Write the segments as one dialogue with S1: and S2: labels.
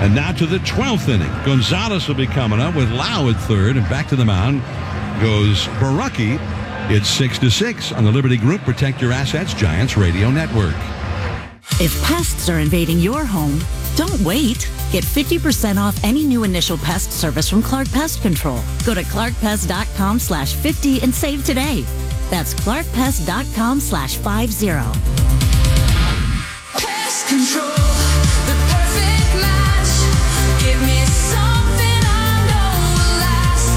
S1: And now to the 12th inning. Gonzalez will be coming up with Lau at third, and back to the mound goes Borucki. It's 6-6 on the Liberty Group Protect Your Assets Giants Radio Network.
S2: If pests are invading your home, don't wait. Get 50% off any new initial pest service from Clark Pest Control. Go to clarkpest.com/50 and save today. That's clarkpest.com/50.
S3: Pest Control, the perfect match. Give me something I know will last.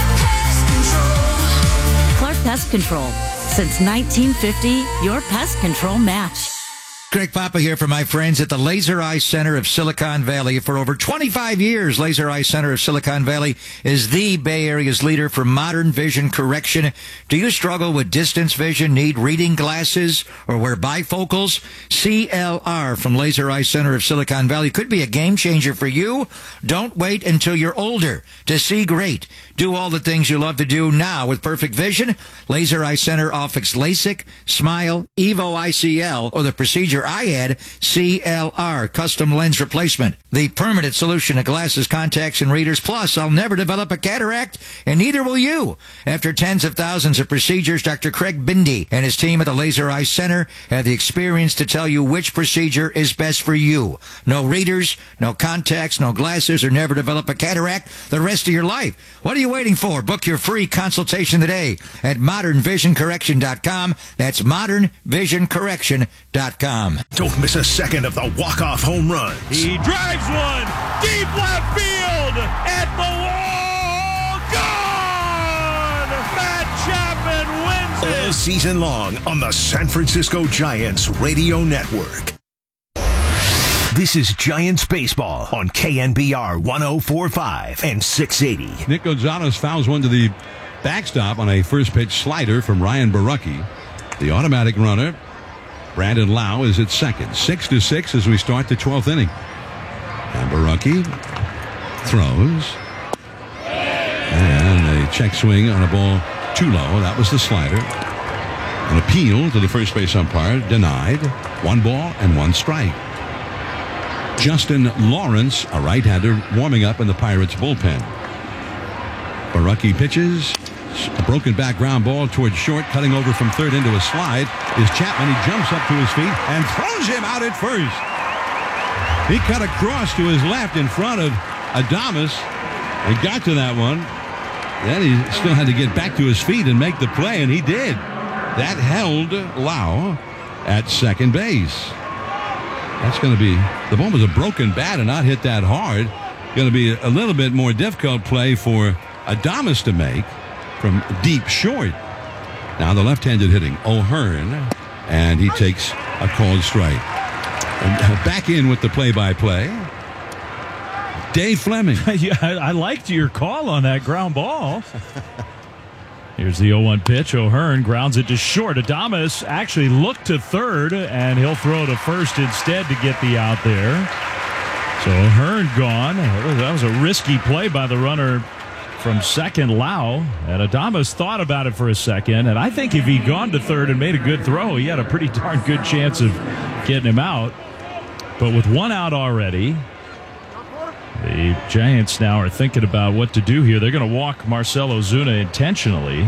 S3: Clark Pest Control.
S2: Clark Pest Control. Since 1950, your pest control match.
S4: Greg Papa here for my friends at the Laser Eye Center of Silicon Valley. For over 25 years, Laser Eye Center of Silicon Valley is the Bay Area's leader for modern vision correction. Do you struggle with distance vision, need reading glasses, or wear bifocals? CLR from Laser Eye Center of Silicon Valley could be a game changer for you. Don't wait until you're older to see great. Do all the things you love to do now with perfect vision. Laser Eye Center offers LASIK, Smile, Evo ICL, or the procedure I had, CLR, custom lens replacement. The permanent solution to glasses, contacts, and readers. Plus, I'll never develop a cataract, and neither will you. After tens of thousands of procedures, Dr. Craig Bindi and his team at the Laser Eye Center have the experience to tell you which procedure is best for you. No readers, no contacts, no glasses, or never develop a cataract the rest of your life. What are you waiting for? Book your free consultation today at modernvisioncorrection.com. That's modernvisioncorrection.com.
S5: Don't miss a second of the walk-off home runs.
S6: He drives one deep left field at the wall. Gone! Matt Chapman wins it.
S5: All season long on the San Francisco Giants Radio Network. This is Giants Baseball on KNBR 104.5 and 680.
S1: Nick Gonzalez fouls one to the backstop on a first pitch slider from Ryan Borucki. The automatic runner, Brandon Lau, is at second. 6-6 as we start the 12th inning. And Borucki throws. And a check swing on a ball too low. That was the slider. An appeal to the first base umpire. Denied. 1 ball and 1 strike. Justin Lawrence, a right-hander, warming up in the Pirates bullpen. Borucki pitches. A broken back ground ball towards short, cutting over from third into a slide is Chapman. He jumps up to his feet and throws him out at first. He cut across to his left in front of Adames and got to that one. Then he still had to get back to his feet and make the play, and he did. That held Lau at second base. That's going to be, the ball was a broken bat and not hit that hard. Going to be a little bit more difficult play for Adames to make from deep short. Now the left-handed hitting O'Hearn, and he takes a called strike. And back in with the play-by-play, Dave Fleming.
S6: Yeah, I liked your call on that ground ball. Here's the 0-1 pitch. O'Hearn grounds it to short. Adames actually looked to third, and he'll throw to first instead to get the out there. So O'Hearn gone. That was a risky play by the runner from second, Lau. And Adames thought about it for a second, and I think if he'd gone to third and made a good throw, he had a pretty darn good chance of getting him out. But with 1 out already, the Giants now are thinking about what to do here. They're going to walk Marcell Ozuna intentionally.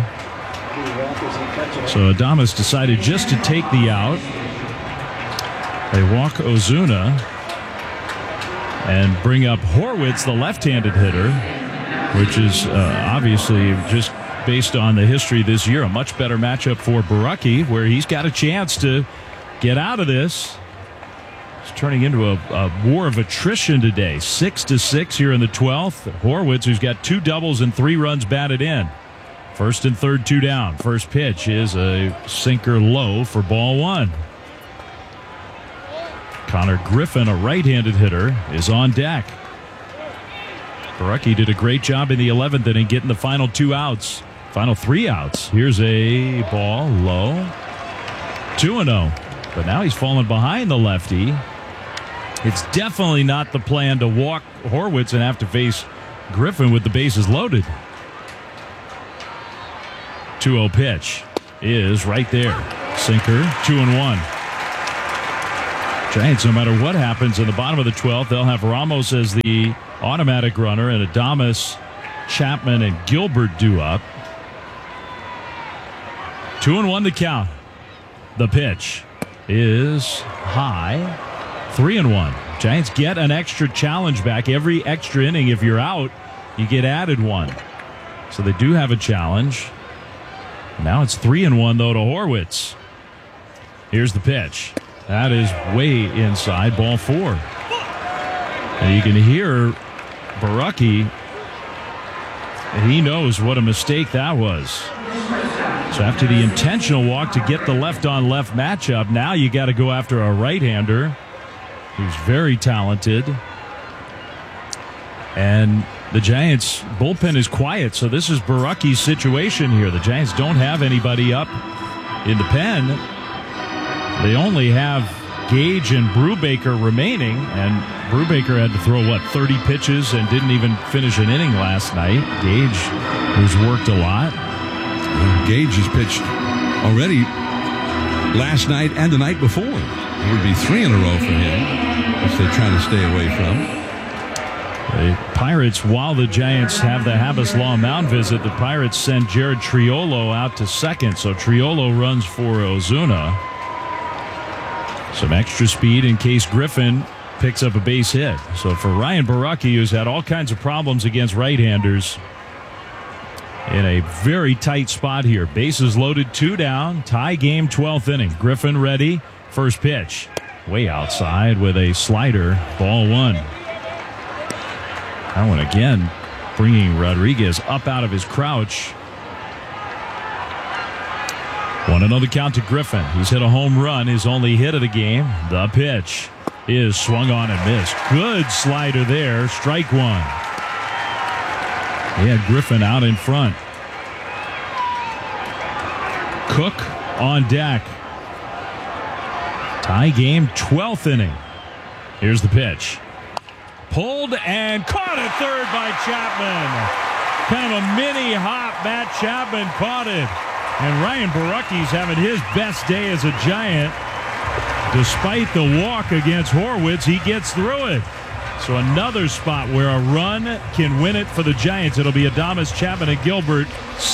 S6: So Adames decided just to take the out. They walk Ozuna and bring up Horwitz, the left-handed hitter, which is obviously just based on the history this year, a much better matchup for Borucki, where he's got a chance to get out of this. It's turning into a war of attrition today. 6-6 here in the 12th. Horwitz, who's got 2 doubles and 3 runs batted in. First and third, 2 down. First pitch is a sinker low for ball 1. Connor Griffin, a right-handed hitter, is on deck. Borucki did a great job in the 11th inning getting the final 2 outs. Final 3 outs. Here's a ball low. 2-0. But now he's fallen behind the lefty. It's definitely not the plan to walk Horwitz and have to face Griffin with the bases loaded. 2-0 pitch is right there. Sinker, 2-1. Giants, no matter what happens in the bottom of the 12th, they'll have Ramos as the automatic runner and Adames, Chapman, and Gilbert due up. 2-1 the count. The pitch is high. 3-1. Giants get an extra challenge back. Every extra inning, if you're out, you get added one. So they do have a challenge. Now it's 3-1, though, to Horwitz. Here's the pitch. That is way inside, ball 4. And you can hear Borucki. He knows what a mistake that was. So after the intentional walk to get the left-on-left matchup, now you got to go after a right-hander who's very talented. And the Giants' bullpen is quiet, so this is Borucki's situation here. The Giants don't have anybody up in the pen. They only have Gage and Brubaker remaining, and Brubaker had to throw, 30 pitches and didn't even finish an inning last night. Gage, who's worked a lot.
S1: Gage has pitched already last night and the night before. It would be 3 in a row for him, which they're trying to stay away from.
S6: The Pirates, while the Giants have the Habas Law mound visit, the Pirates send Jared Triolo out to second, so Triolo runs for Ozuna. Some extra speed in case Griffin picks up a base hit. So for Ryan Borucki, who's had all kinds of problems against right-handers, in a very tight spot here. Bases loaded, 2 down, tie game, 12th inning. Griffin ready, first pitch. Way outside with a slider, ball 1. That one again, bringing Rodriguez up out of his crouch. 1-0 count to Griffin. He's hit a home run, his only hit of the game. The pitch is swung on and missed. Good slider there, strike 1. He had Griffin out in front. Cook on deck. Tie game, 12th inning. Here's the pitch. Pulled and caught at third by Chapman. Kind of a mini hop. Matt Chapman caught it. And Ryan Borucki's having his best day as a Giant. Despite the walk against Horwitz, he gets through it. So another spot where a run can win it for the Giants. It'll be Adames, Chapman, and Gilbert.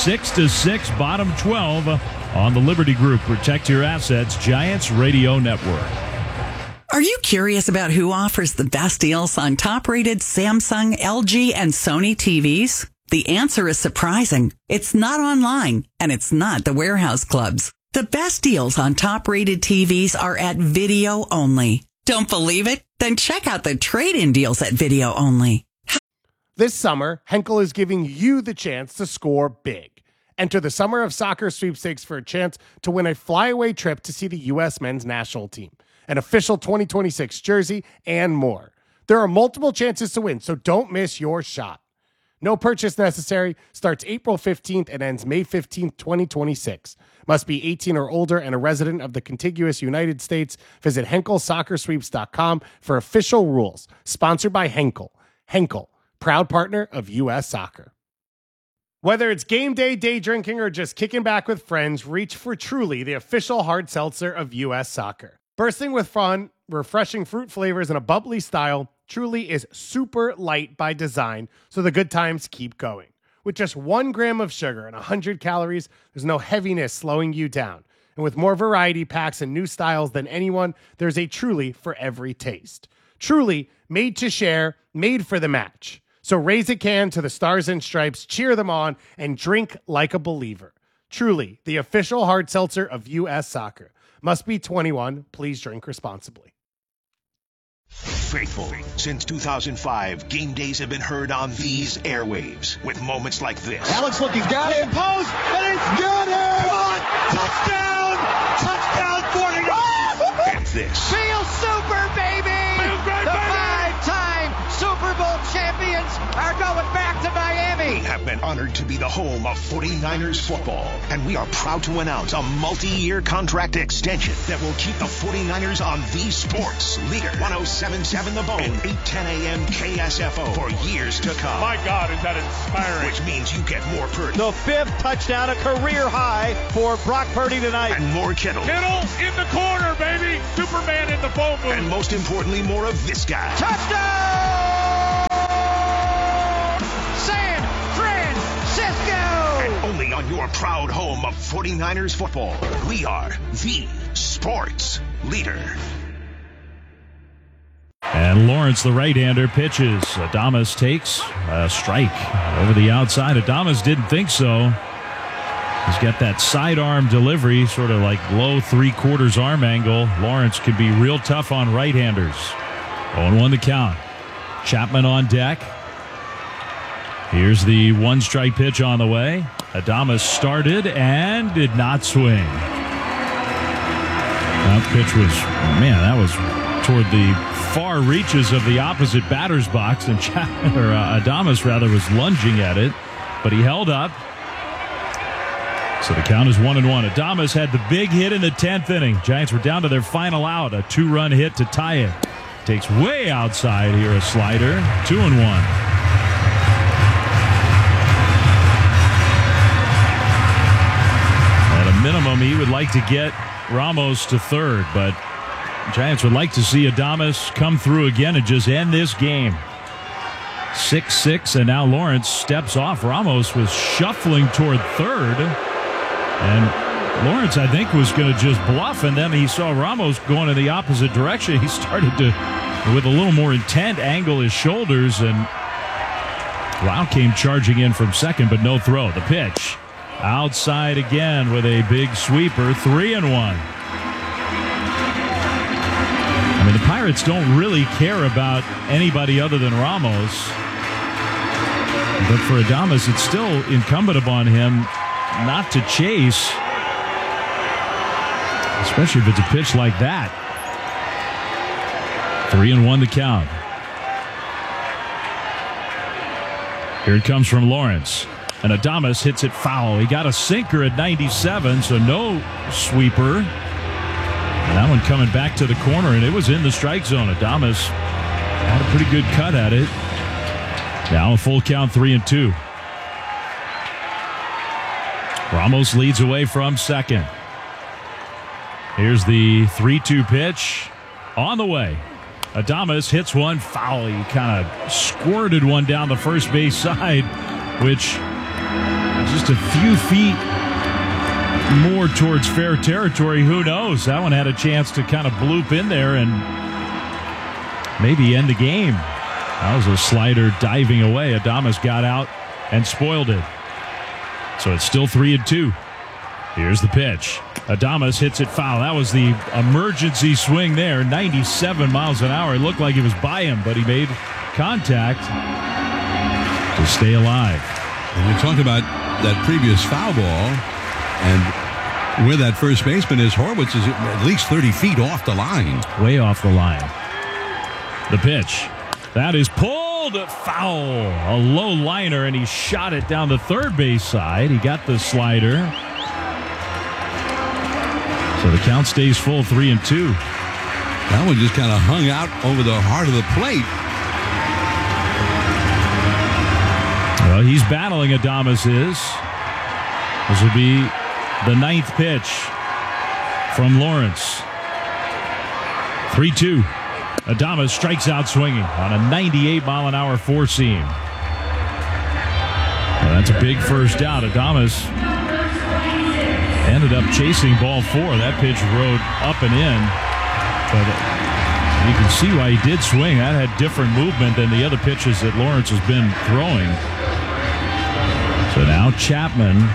S6: 6-6, bottom 12 on the Liberty Group. Protect your assets. Giants Radio Network.
S7: Are you curious about who offers the best deals on top-rated Samsung, LG, and Sony TVs? The answer is surprising. It's not online, and it's not the warehouse clubs. The best deals on top-rated TVs are at Video Only. Don't believe it? Then check out the trade-in deals at Video Only.
S8: This summer, Henkel is giving you the chance to score big. Enter the Summer of Soccer sweepstakes for a chance to win a flyaway trip to see the U.S. men's national team, an official 2026 jersey, and more. There are multiple chances to win, so don't miss your shot. No purchase necessary. Starts April 15th and ends May 15th, 2026. Must be 18 or older and a resident of the contiguous United States. Visit HenkelSoccerSweeps.com for official rules. Sponsored by Henkel. Henkel, proud partner of U.S. Soccer. Whether it's game day, day drinking, or just kicking back with friends, reach for Truly, the official hard seltzer of U.S. Soccer. Bursting with fun, refreshing fruit flavors, and a bubbly style, Truly is super light by design, so the good times keep going. With just 1 gram of sugar and 100 calories, there's no heaviness slowing you down. And with more variety packs and new styles than anyone, there's a Truly for every taste. Truly, made to share, made for the match. So raise a can to the Stars and Stripes, cheer them on, and drink like a believer. Truly, the official hard seltzer of U.S. Soccer. Must be 21. Please drink responsibly.
S5: Faithful. Since 2005, game days have been heard on these airwaves with moments like this.
S9: Alex looking, got it, post, and it's got it! Touchdown! Touchdown 49!
S5: And this.
S9: Feel super, baby! The 5-time Super Bowl champions are going back to Miami.
S5: have been honored to be the home of 49ers football, and we are proud to announce a multi-year contract extension that will keep the 49ers on the sports leader 107.7 The Bone and 8:10 a.m. KSFO for years to come.
S9: My God, is that inspiring.
S5: Which means you get more Purdy.
S9: The 5th touchdown, a career high for Brock Purdy tonight.
S5: And more Kittle.
S9: Kittle in the corner, baby. Superman in the phone booth.
S5: And most importantly, more of this guy.
S9: Touchdown! San Francisco!
S5: And only on your proud home of 49ers football. We are the sports leader.
S6: And Lawrence, the right-hander, pitches. Adames takes a strike over the outside. Adames didn't think so. He's got that sidearm delivery, sort of like low three-quarters arm angle. Lawrence can be real tough on right-handers. 0-1 the count. Chapman on deck. Here's the one-strike pitch on the way. Adames started and did not swing. That pitch was, man, that was toward the far reaches of the opposite batter's box, and Adames rather was lunging at it, but he held up. So the count is 1-1. Adames had the big hit in the 10th inning. Giants were down to their final out, a 2-run hit to tie it. Takes way outside here, a slider. 2-1. At a minimum, he would like to get Ramos to third, but Giants would like to see Adames come through again and just end this game. 6-6, and now Lawrence steps off. Ramos was shuffling toward third, and Lawrence, I think, was going to just bluff, and then he saw Ramos going in the opposite direction. He started to, with a little more intent, angle his shoulders, and Lau came charging in from second, but no throw. The pitch outside again with a big sweeper. 3-1. I mean, the Pirates don't really care about anybody other than Ramos. But for Adames, it's still incumbent upon him not to chase, especially if it's a pitch like that. 3-1 the count. Here it comes from Lawrence. And Adames hits it foul. He got a sinker at 97, so no sweeper. And that one coming back to the corner, and it was in the strike zone. Adames had a pretty good cut at it. Now a full count, 3-2. Ramos leads away from second. Here's the 3-2 pitch on the way. Adames hits one foul. He kind of squirted one down the first base side, which just a few feet more towards fair territory. Who knows? That one had a chance to kind of bloop in there and maybe end the game. That was a slider diving away. Adames got out and spoiled it. So it's still 3-2. Here's the pitch. Adames hits it foul. That was the emergency swing there. 97 miles an hour. It looked like he was by him, but he made contact to stay alive.
S1: And you talk about that previous foul ball, and where that first baseman is, Horwitz is at least 30 feet off the line.
S6: Way off the line. The pitch. That is pulled foul. A low liner, and he shot it down the third base side. He got the slider. So the count stays full, 3-2.
S1: That one just kind of hung out over the heart of the plate.
S6: Well, he's battling. Adames is. This will be the 9th pitch from Lawrence. 3-2. Adames strikes out swinging on a 98-mile-an-hour four-seam. Well, that's a big first out. Adames ended up chasing ball 4. That pitch rode up and in. But you can see why he did swing. That had different movement than the other pitches that Lawrence has been throwing. So now Chapman.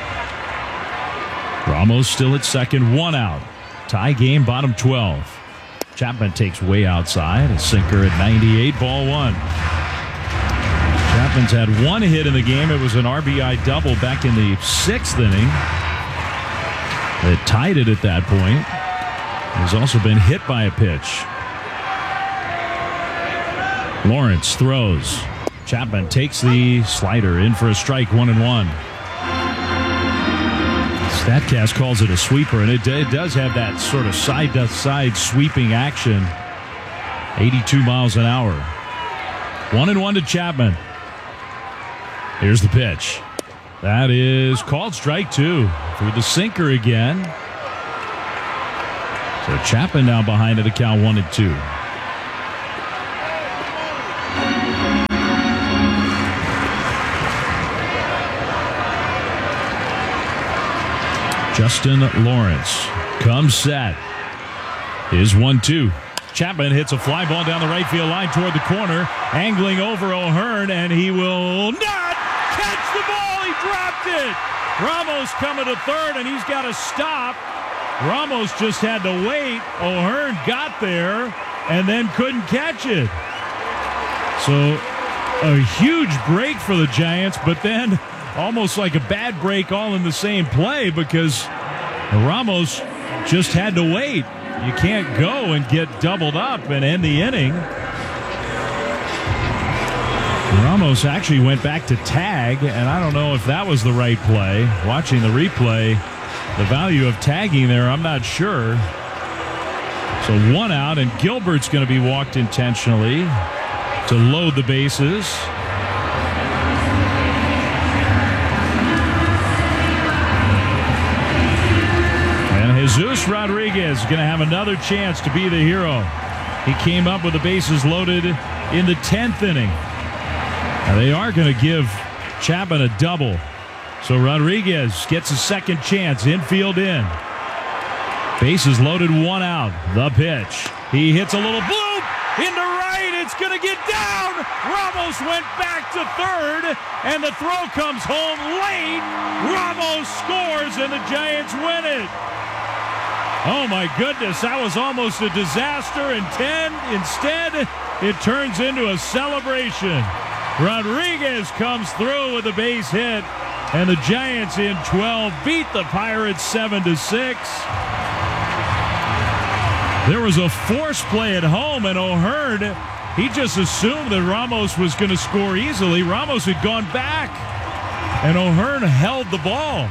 S6: Ramos still at second, 1 out. Tie game, bottom 12. Chapman takes way outside. A sinker at 98, ball 1. Chapman's had 1 hit in the game. It was an RBI double back in the 6th inning. It tied it at that point. He's also been hit by a pitch. Lawrence throws. Chapman takes the slider in for a strike, 1-1. Statcast calls it a sweeper, and it does have that sort of side-to-side sweeping action. 82 miles an hour. 1-1 to Chapman. Here's the pitch. That is called strike 2 through the sinker again. So Chapman now behind at a count 1-2. Justin Lawrence comes set. Is 1-2. Chapman hits a fly ball down the right field line toward the corner, angling over O'Hearn, and he will not catch the ball. He dropped it. Ramos coming to third, and he's got to stop. Ramos just had to wait. O'Hearn got there and then couldn't catch it. So a huge break for the Giants, but then almost like a bad break all in the same play because Ramos just had to wait. You can't go and get doubled up and end the inning. Ramos actually went back to tag, and I don't know if that was the right play. Watching the replay, the value of tagging there, I'm not sure. So 1 out, and Gilbert's going to be walked intentionally to load the bases. Jesus Rodriguez is going to have another chance to be the hero. He came up with the bases loaded in the 10th inning. Now they are going to give Chapman a double. So Rodriguez gets a second chance. Infield in. Bases loaded, 1 out. The pitch. He hits a little bloop into right. It's going to get down. Ramos went back to third, and the throw comes home late. Ramos scores, and the Giants win it. Oh, my goodness, that was almost a disaster. Instead, it turns into a celebration. Rodriguez comes through with a base hit, and the Giants in 12 beat the Pirates 7-6. There was a force play at home, and O'Hearn, he just assumed that Ramos was going to score easily. Ramos had gone back, and O'Hearn held the ball.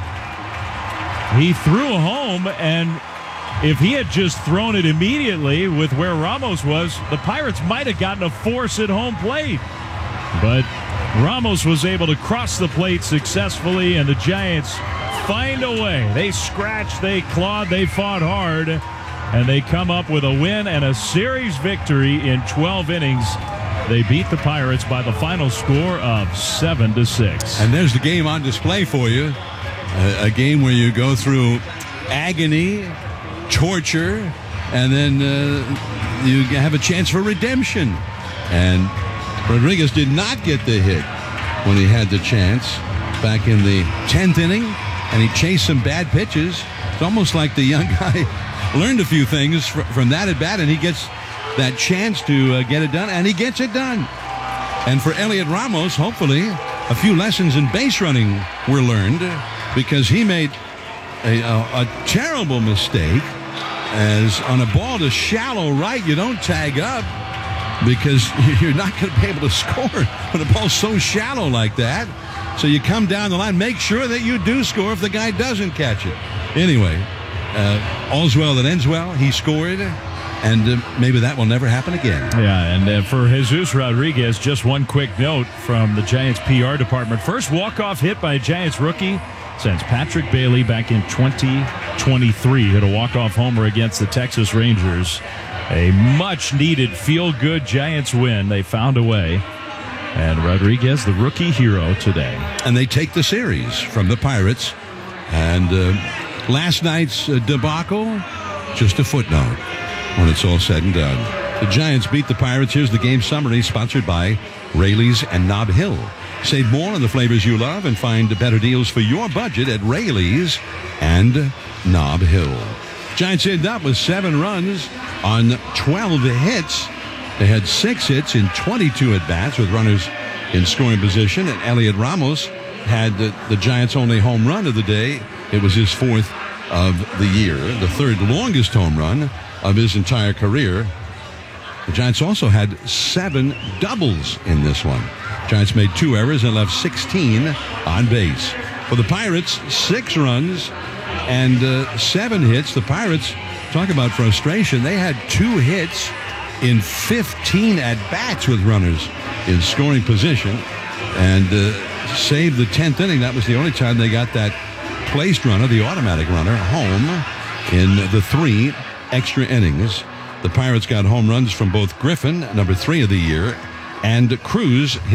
S6: He threw home, and if he had just thrown it immediately with where Ramos was, the Pirates might have gotten a force at home plate. But Ramos was able to cross the plate successfully, and the Giants find a way. They scratched, they clawed, they fought hard, and they come up with a win and a series victory in 12 innings. They beat the Pirates by the final score of 7-6.
S1: And there's the game on display for you. A game where you go through agony, torture, and then you have a chance for redemption. And Rodriguez did not get the hit when he had the chance back in the 10th inning, and he chased some bad pitches. It's almost like the young guy learned a few things from that at bat, and he gets that chance to get it done, and he gets it done. And for Elliot Ramos, hopefully a few lessons in base running were learned, because he made a terrible mistake. As on a ball to shallow right, you don't tag up because you're not going to be able to score when a ball's so shallow like that. So you come down the line, make sure that you do score if the guy doesn't catch it. Anyway, all's well that ends well. He scored, and maybe that will never happen again.
S6: Yeah, and for Jesus Rodriguez, just one quick note from the Giants PR department. First walk-off hit by a Giants rookie since Patrick Bailey back in 2023 hit a walk-off homer against the Texas Rangers. A much-needed feel-good Giants win. They found a way. And Rodriguez, the rookie hero today.
S1: And they take the series from the Pirates. And last night's debacle, just a footnote when it's all said and done. The Giants beat the Pirates. Here's the game summary sponsored by Rayleigh's and Nob Hill. Save more on the flavors you love and find better deals for your budget at Rayleigh's and Nob Hill. Giants end up with 7 runs on 12 hits. They had 6 hits in 22 at-bats with runners in scoring position, and Elliot Ramos had the Giants' only home run of the day. It was his 4th of the year, the 3rd longest home run of his entire career. The Giants also had 7 doubles in this one. Giants made 2 errors and left 16 on base. For the Pirates, 6 runs and 7 hits. The Pirates, talk about frustration. They had 2 hits in 15 at-bats with runners in scoring position and saved the 10th inning. That was the only time they got that placed runner, the automatic runner, home in the 3 extra innings. The Pirates got home runs from both Griffin, number 3 of the year, and Cruz.